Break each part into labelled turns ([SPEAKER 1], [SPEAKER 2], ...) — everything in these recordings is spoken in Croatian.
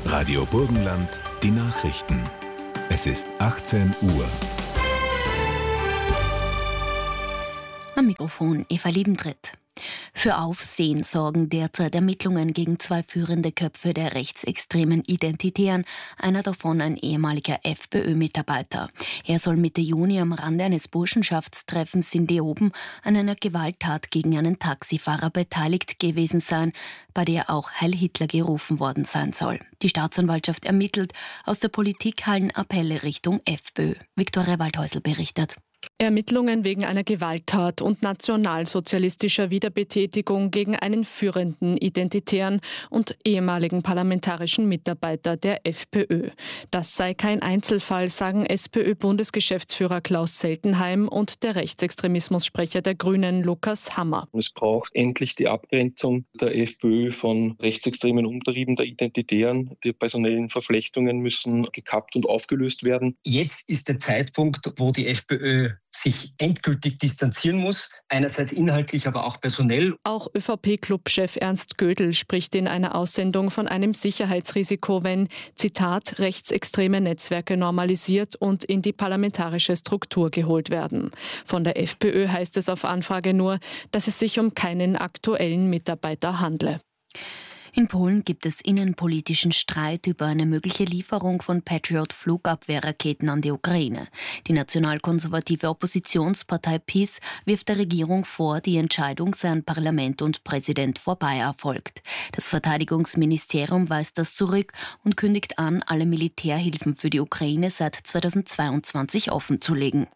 [SPEAKER 1] Radio Burgenland, die Nachrichten. Es ist 18 Uhr.
[SPEAKER 2] Am Mikrofon Eva Liebentritt. Für Aufsehen sorgen derzeit Ermittlungen gegen 2 führende Köpfe der rechtsextremen Identitären, einer davon ein ehemaliger FPÖ-Mitarbeiter. Er soll Mitte Juni am Rande eines Burschenschaftstreffens in Leoben an einer Gewalttat gegen einen Taxifahrer beteiligt gewesen sein, bei der auch Heil Hitler gerufen worden sein soll. Die Staatsanwaltschaft ermittelt, aus der Politik hallen Appelle Richtung FPÖ. Viktoria Waldhäusl berichtet.
[SPEAKER 3] Ermittlungen wegen einer Gewalttat und nationalsozialistischer Wiederbetätigung gegen einen führenden Identitären und ehemaligen parlamentarischen Mitarbeiter der FPÖ. Das sei kein Einzelfall, sagen SPÖ-Bundesgeschäftsführer Klaus Seltenheim und der Rechtsextremismussprecher der Grünen Lukas Hammer.
[SPEAKER 4] Es braucht endlich die Abgrenzung der FPÖ von rechtsextremen Umtrieben der Identitären. Die personellen Verflechtungen müssen gekappt und aufgelöst werden.
[SPEAKER 5] Jetzt ist der Zeitpunkt, wo die FPÖ sich endgültig distanzieren muss, einerseits inhaltlich, aber auch personell.
[SPEAKER 3] Auch ÖVP-Clubchef Ernst Gödel spricht in einer Aussendung von einem Sicherheitsrisiko, wenn, Zitat, rechtsextreme Netzwerke normalisiert und in die parlamentarische Struktur geholt werden. Von der FPÖ heißt es auf Anfrage nur, dass es sich um keinen aktuellen Mitarbeiter handle.
[SPEAKER 2] In Polen gibt es innenpolitischen Streit über eine mögliche Lieferung von Patriot-Flugabwehrraketen an die Ukraine. Die nationalkonservative Oppositionspartei PiS wirft der Regierung vor, die Entscheidung sei an Parlament und Präsident vorbei erfolgt. Das Verteidigungsministerium weist das zurück und kündigt an, alle Militärhilfen für die Ukraine seit 2022 offenzulegen.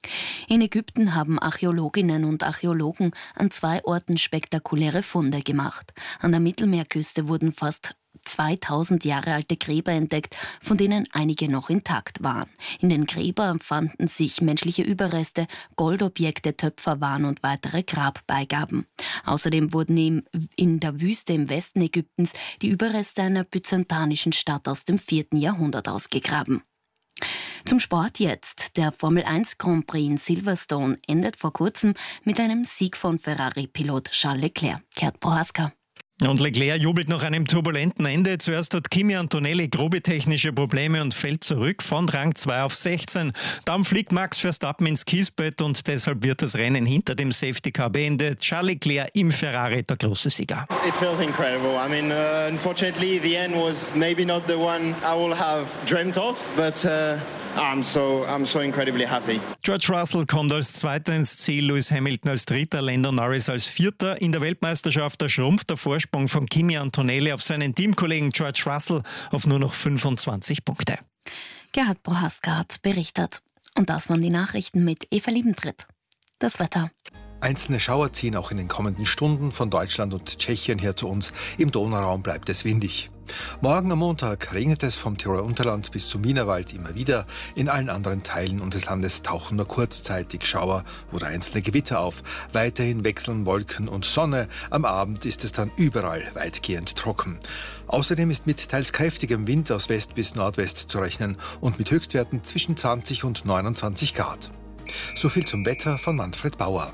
[SPEAKER 2] In Ägypten haben Archäologinnen und Archäologen an 2 Orten spektakuläre Funde gemacht. An der Mittelmeerküste wurden fast 2000 Jahre alte Gräber entdeckt, von denen einige noch intakt waren. In den Gräbern fanden sich menschliche Überreste, Goldobjekte, Töpferwaren und weitere Grabbeigaben. Außerdem wurden in der Wüste im Westen Ägyptens die Überreste einer byzantinischen Stadt aus dem 4. Jahrhundert ausgegraben. Zum Sport jetzt. Der Formel 1 Grand Prix in Silverstone endet vor kurzem mit einem Sieg von Ferrari-Pilot Charles Leclerc. Gerd Prohaska.
[SPEAKER 6] Und Leclerc jubelt nach einem turbulenten Ende. Zuerst hat Kimi Antonelli grobe technische Probleme und fällt zurück von Rang 2 auf 16. Dann fliegt Max Verstappen ins Kiesbett und deshalb wird das Rennen hinter dem Safety Car beendet. Charles Leclerc im Ferrari der große Sieger.
[SPEAKER 7] It feels incredible. I mean, unfortunately the end was maybe not the one I will have dreamt of, but I'm so incredibly happy.
[SPEAKER 6] George Russell kommt als Zweiter ins Ziel, Lewis Hamilton als Dritter, Lando Norris als Vierter. In der Weltmeisterschaft schrumpft der Vorsprung von Kimi Antonelli auf seinen Teamkollegen George Russell auf nur noch 25 Punkte.
[SPEAKER 2] Gerhard Prohaska hat berichtet. Und das waren die Nachrichten mit Eva Liebentritt. Das Wetter.
[SPEAKER 8] Einzelne Schauer ziehen auch in den kommenden Stunden von Deutschland und Tschechien her zu uns. Im Donauraum bleibt es windig. Morgen am Montag regnet es vom Tiroler Unterland bis zum Wienerwald immer wieder. In allen anderen Teilen unseres Landes tauchen nur kurzzeitig Schauer oder einzelne Gewitter auf. Weiterhin wechseln Wolken und Sonne. Am Abend ist es dann überall weitgehend trocken. Außerdem ist mit teils kräftigem Wind aus West bis Nordwest zu rechnen und mit Höchstwerten zwischen 20 und 29 Grad. So viel zum Wetter von Manfred Bauer.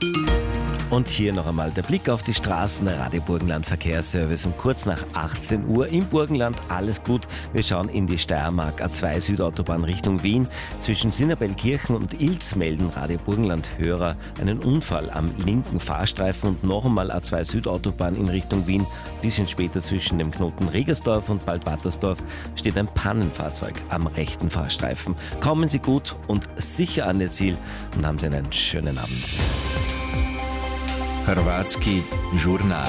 [SPEAKER 9] Und hier noch einmal der Blick auf die Straßen. Radio Burgenland Verkehrsservice um kurz nach 18 Uhr. Im Burgenland alles gut. Wir schauen in die Steiermark. A2 Südautobahn Richtung Wien. Zwischen Sinnerbellkirchen und Ilz melden Radio Burgenland Hörer einen Unfall am linken Fahrstreifen und noch einmal A2 Südautobahn in Richtung Wien. Bisschen später zwischen dem Knoten Regersdorf und Baldwattersdorf steht ein Pannenfahrzeug am rechten Fahrstreifen. Kommen Sie gut und sicher an Ihr Ziel und haben Sie einen schönen Abend.
[SPEAKER 1] Hrvatski žurnal.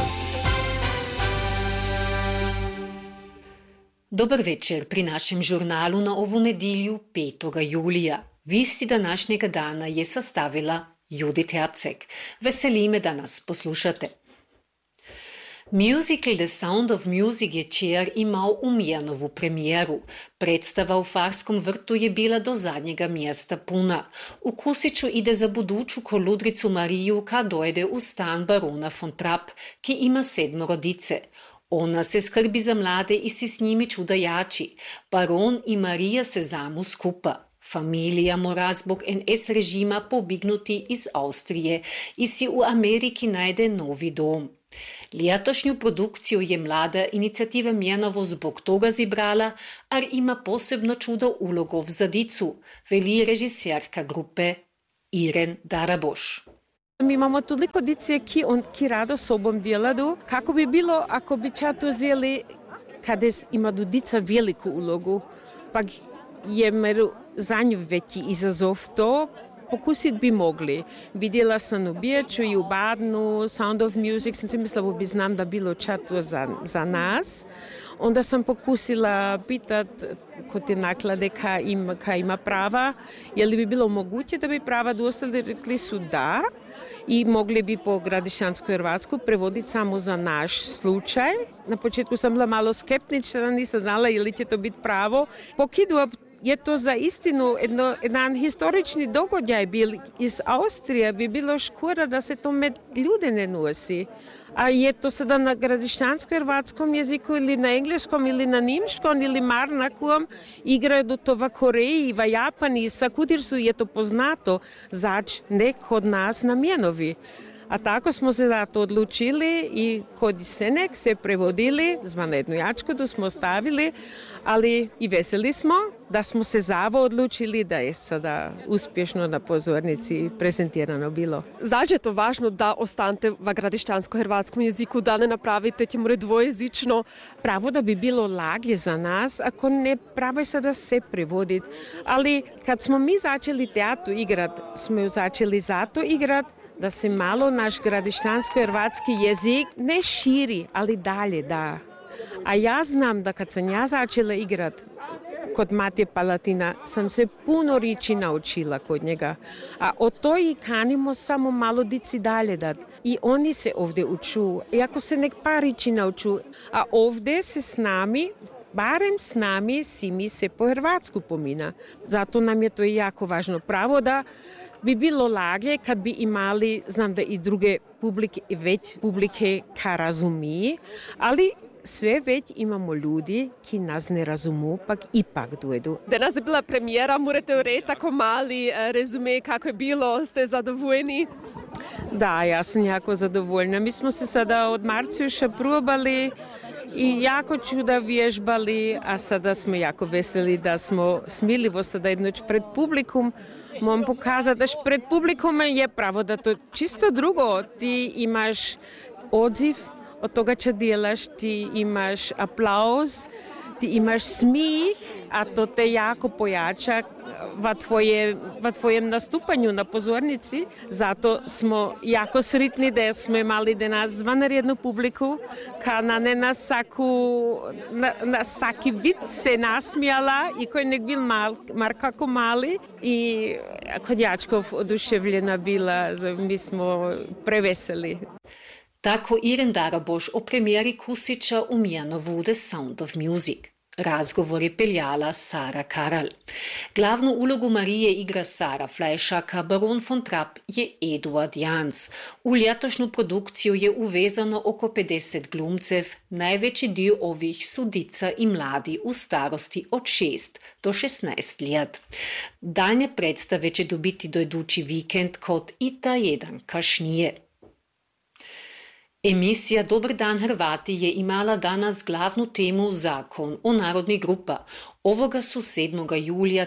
[SPEAKER 10] Dobar večer pri našem žurnalu na ovu nedjelju 5. julija. Vesti današnjega dana je sastavila Judith Herzeg. Veseli me, da nas poslušate. Musical The Sound of Music je včeraj imel umijanovu premijeru. Predstava v Farskom vrtu je bila do zadnjega mjesta puna. V Kusiću ide za buduću koludricu Mariju, kad dojde u stan barona von Trapp, ki ima 7 rodice. Ona se skrbi za mlade i si s njimi čudajači. Baron i Marija se zamu skupa. Familija mora zbog NS režima pobignuti iz Austrije i si u Ameriki najde novi dom. Letošnju produkciju je mlada inicijativa Mjenovo zbog toga zibrala, ar ima posebno čudo ulogov za dicu, veli režiserka grupe Iren Daraboš.
[SPEAKER 11] Mi imamo toliko dice, ki rado sobom djelaju. Kako bi bilo, ako bi čato vzeli, kada ima dica veliku ulogu, pa je za nje veći izazov to, pokusit bi mogli. Vidjela sam u Biječu i u Badnu, Sound of Music, sam si mislila bi znam da bilo čato za nas. Onda sam pokusila pitat kod te naklade ka ima prava, je li bi bilo moguće da bi prava dostali, rekli su da. I mogli bi po Gradišćansko-Hrvatsku prevoditi samo za naš slučaj. Na početku sam bila malo skeptična, nisam znala je li će to biti pravo. Pokidu je to za istinu jedan historični događaj bil iz Austrije, bi bilo škoda da se to med ljude ne nosi. A je to sada na gradišćansko-hrvatskom jeziku ili na engleskom ili na nimškom ili marnakom igraju do to v Koreji, v Japani, sakudir su je to poznato, zač ne kod nas na Mjenovi. A tako smo se za to odlučili i kod Senek se prevodili, zvana jednu jačkodu smo stavili, ali i veseli smo da smo se zavo odlučili da je sada uspješno na pozornici prezentirano bilo.
[SPEAKER 12] Zač je to važno da ostanete v gradišćansko-hrvatskom jeziku, da ne napravite tjemore dvojezično?
[SPEAKER 11] Pravo da bi bilo laglje za nas, ako ne pravo sada se prevoditi. Ali kad smo mi začeli teatru igrat, smo ju začeli zato igrat, da se malo naš gradišćansko-hrvatski jezik ne širi, ali dalje da. A ja znam da kad sam ja začela igrat kod Matije Palatina, sam se puno riči naučila kod njega. A od to i kanimo samo malo dici dalje dat. I oni se ovdje uču. I ako se nek par riči nauču, a ovdje se s nami, barem s nami, mi se po hrvatsku pomina. Zato nam je to i jako važno pravo da bi bilo laglje kad bi imali, znam da i druge publike, već publike ka razumiji, ali sve već imamo ljudi ki nas ne razumu, pak ipak dojedu.
[SPEAKER 12] Danas je bila premijera, morate urediti tako mali rezume kako je bilo, ste zadovoljni?
[SPEAKER 11] Da, ja sam jako zadovoljna. Mi smo se sada od Marcijuša probali i jako čuda vježbali, a sada smo jako veseli da smo smilivo sada jednoć pred publikum. Moram pokazati da pred publikom je pravo da to čisto drugo. Ti imaš odziv od toga čo djelaš, ti imaš aplauz, ti imaš smih, a to te jako pojača v tvojem nastupanju na pozornici. Zato smo jako sretni da smo imali danas zvanrednu publiku, ka ne na saki vid se nasmijala i koji nek bil mar kako mali. I kod Jačkov oduševljena bila, mi smo preveseli.
[SPEAKER 10] Tako Iren Daraboš o premijeri Kusića u Mjenovu The Sound of Music. Razgovor je peljala Sara Karal. Glavnu ulogu Marije igra Sara Flajšaka, baron von Trapp je Eduard Jans. U letošnju produkciju je uvezano oko 50 glumcev, najveći dio ovih su dica i mladi u starosti od 6 do 16 let. Daljnje predstave će dobiti do idući vikend kod i ta jedan kašnije. Emisija Dobar dan Hrvati je imala danas glavnu temu Zakon o narodnih grupa. Ovoga su 7. julija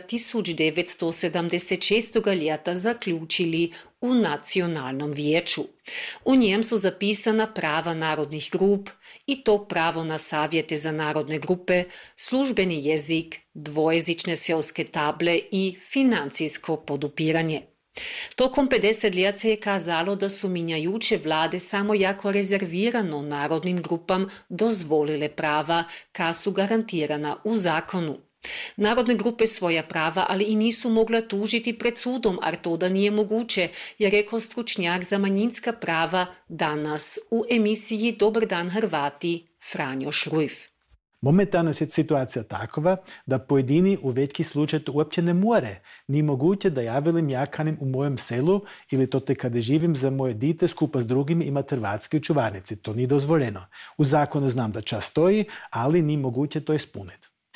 [SPEAKER 10] 1976. ljeta zaključili u Nacionalnom vijeću. U njem su zapisana prava narodnih grup i to pravo na savjete za narodne grupe, službeni jezik, dvojezične seoske table i financijsko podupiranje. Tokom 50 let se je kazalo da su minjajuće vlade samo jako rezervirano narodnim grupam dozvolile prava ka su garantirana u zakonu. Narodne grupe svoja prava, ali i nisu mogle tužiti pred sudom, ar to da nije moguće, je rekao stručnjak za manjinska prava danas u emisiji Dobar dan Hrvati Franjo Šrujf.
[SPEAKER 13] Momentalno je situacija takova da pojedini u većki slučaj to uopće ne more. Ni moguće da ja velim ja kanim u mojem selu ili to te kada živim za moje dite skupa s drugimi imati hrvatski u čuvarnici. To nije dozvoljeno. U zakonu znam da čas stoji, ali ni moguće to ispuniti.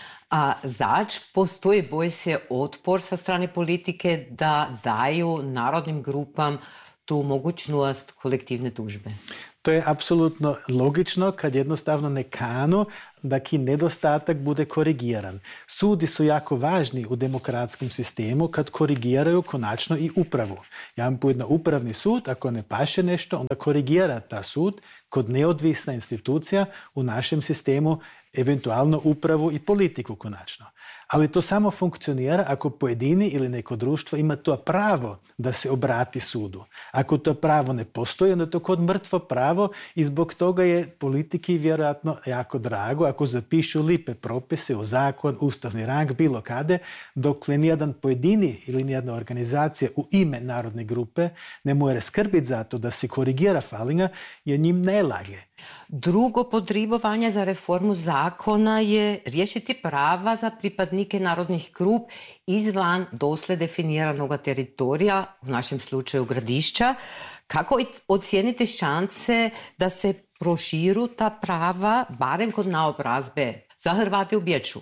[SPEAKER 14] A zač postoji, boji se, otpor sa strane politike da daju narodnim grupam tu mogućnost kolektivne tužbe?
[SPEAKER 13] To je apsolutno logično kad jednostavno ne kanu da ki nedostatak bude korigiran. Sudi su jako važni u demokratskom sistemu kad korigiraju konačno i upravu. Jedan put na upravni sud, ako ne paše nešto, onda korigira ta sud kod neodvisna institucija u našem sistemu, eventualno upravu i politiku konačno. Ali to samo funkcionira ako pojedini ili neko društvo ima to pravo da se obrati sudu. Ako to pravo ne postoji, onda je to kod mrtvo pravo i zbog toga je politiki vjerojatno jako drago ako zapišu lipe propise u zakon, ustavni rang, bilo kade, dokle nijedan pojedini ili nijedna organizacija u ime narodne grupe ne more skrbiti za to da se korigira falinga, jer njim ne lage.
[SPEAKER 14] Drugo potribovanje za reformu zakona je riješiti prava za pripadnike narodnih grup izvan dosle definiranog teritorija, u našem slučaju Gradišća. Kako ocijenite šanse da se proširu ta prava, barem kod naobrazbe za Hrvate u Bječu?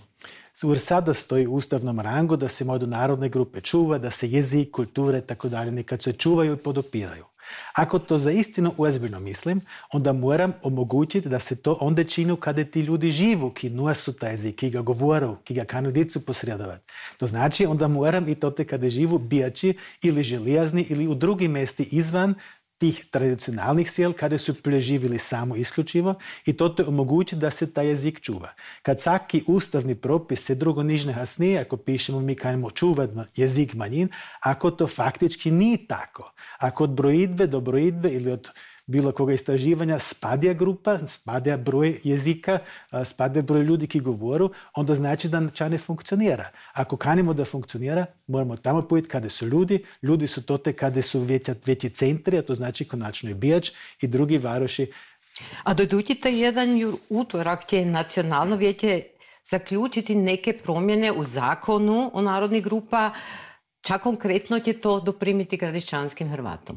[SPEAKER 13] Sada stoji u ustavnom rangu da se modu narodne grupe čuva, da se jezik, kulture, tako dalje, nekad se čuvaju i podopiraju. Ako to za istinu ozbiljno mislim, onda moram omogućiti da se to onda čini kada ti ljudi živu, ki nosu taj jezik, ki ga govoru, ki ga kanu dicu posredovati. To znači onda moram i to te kada živu bijači ili želijazni ili u drugim mesti izvan tih tradicionalnih sjel kada su preživjeli samo isključivo i to te omogući da se taj jezik čuva. Kad svaki ustavni propis se drugo nižne hasnije, ako pišemo mi kanimo čuvati jezik manjin, ako to faktički nije tako, ako od brojidbe do brojidbe ili od bilo koga istraživanja spadja grupa, spadja broj jezika, spadja broj ljudi ki govoru, onda znači da ča ne funkcionira. Ako kanimo da funkcionira, moramo tamo pojeti kada su ljudi su to te kada su veći centri, a to znači konačno i Bijač i drugi varoši.
[SPEAKER 14] A dojdućite jedan utorak će nacionalno vijeće zaključiti neke promjene u zakonu o narodnih grupa, čak konkretno će to doprimiti gradišćanskim Hrvatom?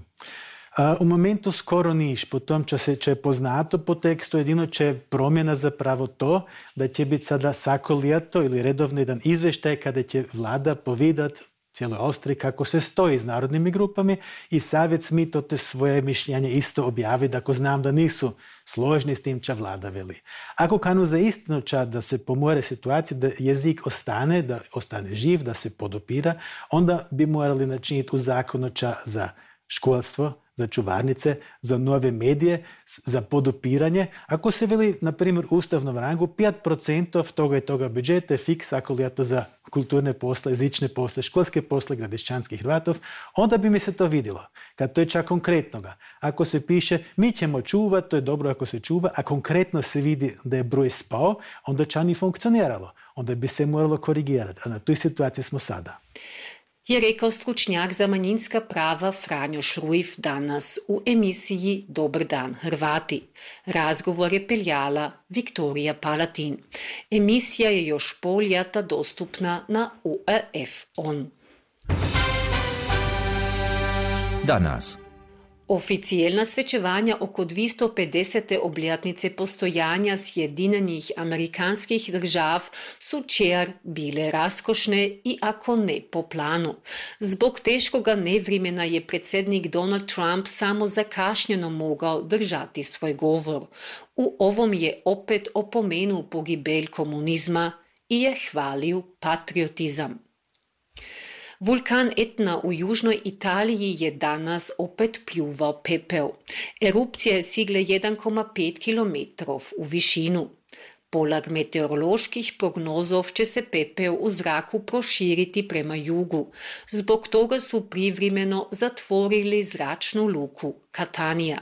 [SPEAKER 13] U momentu skoro niš, potom će poznato po tekstu, jedino će promjena zapravo to da će biti sada svako ljeto ili redovno jedan izvještaj kada će vlada povidat cijeloj Austriji kako se stoji s narodnim grupama i savjet smi to te svoje mišljenje isto objavi, ako znam da nisu složni s tim ča vlada veli. Ako kanu za istinu ča da se pomore situacije, da jezik ostane, da ostane živ, da se podopira, onda bi morali načiniti u zakonu ča za školstvo, za čuvarnice, za nove medije, za podupiranje. Ako se veli, na primjer, u ustavnom rangu 5% toga i toga budžeta je fiks ako li je to za kulturne posle, jezične posle, školske posle gradišćanskih Hrvatov, onda bi mi se to vidjelo. Kad to je čak konkretnoga. Ako se piše, mi ćemo čuvati, to je dobro ako se čuva, a konkretno se vidi da je broj spao, onda čak ni funkcioniralo. Onda bi se moralo korigirati. A na toj situaciji smo sada.
[SPEAKER 10] Je rekao stručnjak za manjinska prava Franjo Šrujf danas u emisiji Dobar dan Hrvati. Razgovor je peljala Viktorija Palatin. Emisija je još pol ljeta dostupna na ORF On.
[SPEAKER 1] Danas.
[SPEAKER 10] Oficijelna svečevanja oko 250. obljatnice postojanja Sjedinjenih amerikanskih držav su čer bile raskošne i ako ne po planu. Zbog teškoga nevrimena je predsjednik Donald Trump samo zakašnjeno mogao držati svoj govor. U ovom je opet opomenuo pogibelj komunizma i je hvalio patriotizam. Vulkan Etna u južnoj Italiji je danas opet pljuvao pepeo. Erupcija je sigle 1,5 km u višinu. Polag meteoroloških prognozov će se pepeo u zraku proširiti prema jugu. Zbog toga su privremeno zatvorili zračnu luku Catania.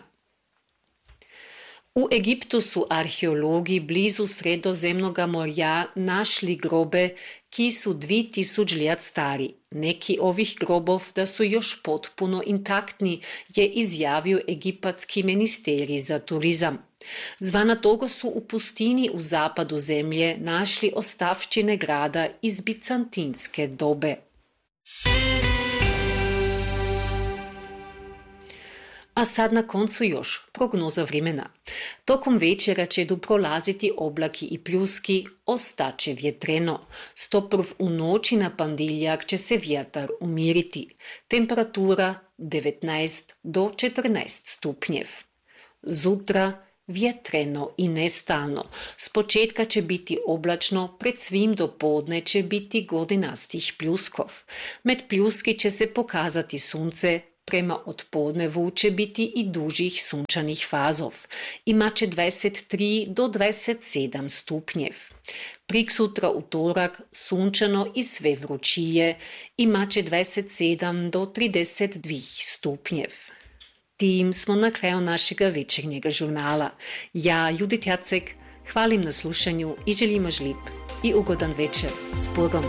[SPEAKER 10] U Egiptu su arheologi blizu Sredozemnoga morja našli grobe ki su 2000 ljet stari. Neki ovih grobov da su još potpuno intaktni, je izjavio egipatski ministerij za turizam. Zvana toga su u pustini u zapadu zemlje našli ostavštine grada iz bizantinske dobe. A sad na koncu još prognoza vremena. Tokom večera će prolaziti oblaki i pljuski, ostaće vjetreno. Stoprv u noći na Pandiljak će se vjetar umiriti. Temperatura 19 do 14 stupnjev. Zutra vjetreno i nestalno. S početka će biti oblačno, pred svim do podne će biti godinastih pljuskov. Med pljuski će se pokazati sunce, prema odpodnevu će biti i dužih sunčanih fazov. Imat će 23 do 27 stupnjev. Preksutra utorak sunčano i sve vrućije, imat će 27 do 32 stupnjev. Tim smo na kraju našega večernjega žurnala. Ja, Judit Jacek, hvalim na slušanju i želim još lep i ugodan večer. S Bogom!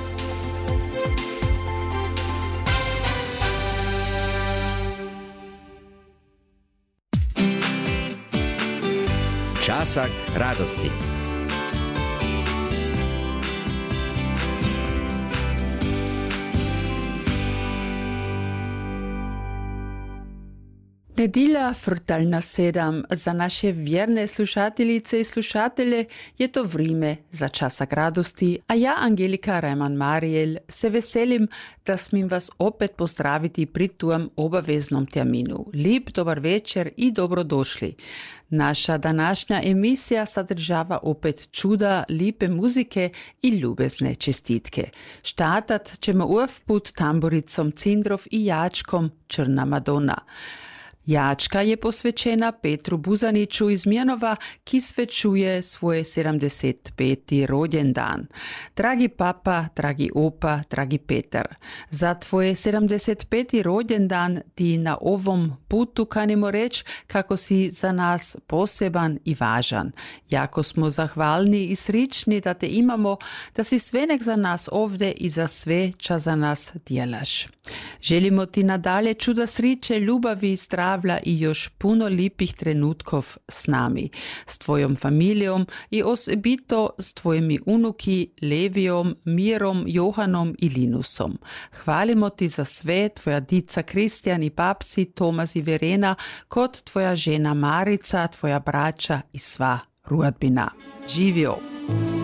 [SPEAKER 15] Časak radosti.
[SPEAKER 16] Nedjelja frtalna 7. Za naše vjerne slušateljice i slušatelje je to vrijeme za časak radosti, a ja, Angelika Reimann-Mariel, se veselim da smim vas opet pozdraviti pri tujem obaveznom terminu. Lep dobar večer i dobrodošli. Naša današnja emisija sadržava opet čuda, lipe muzike i ljubezne čestitke. Štartat ćemo uvput tamburicom Cindrov i jačkom Črna Madonna. Jačka je posvećena Petru Buzaniću iz Mjenova, ki svečuje svoj 75. rođendan. Dragi papa, dragi opa, dragi Petar, za tvoj 75. rođendan ti na ovom putu kanimo reći kako si za nas poseban i važan. Jako smo zahvalni i srični da te imamo, da si svenek za nas ovdje i za sve ča za nas djelaš. Želimo ti nadalje čuda sriče, ljubavi, zdravlja i još puno lipih trenutkov s nami, s tvojom familijom i osobito s tvojimi unuki Levijom, Mirom, Johanom i Linusom. Hvalimo ti za sve, tvoja dica Kristjan i papsi, Tomas i Verena, kot tvoja žena Marica, tvoja braća i sva rodbina. Živio!